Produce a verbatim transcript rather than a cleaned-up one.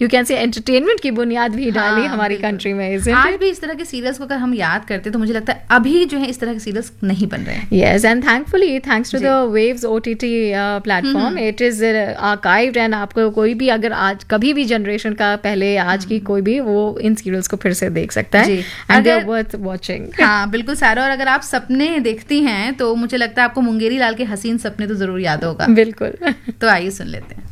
You can say entertainment की बुनियाद भी डाली हमारी कंट्री में। आज भी इस तरह के सीरियल्स को अगर हम याद करते तो मुझे लगता है अभी जो है इस तरह के सीरियल्स नहीं बन रहे हैं। Yes, and thankfully thanks to the waves OTT platform it is archived, and आपको कोई भी अगर आज कभी भी जनरेशन का पहले आज की कोई भी वो इन सीरियल्स को फिर से देख सकता है, and they are worth watching. हाँ बिल्कुल सारा, और अगर आप सपने देखती हैं तो मुझे लगता है आपको मुंगेरी लाल के हसीन सपने तो जरूर याद होगा। बिल्कुल। तो आइए सुन लेते हैं।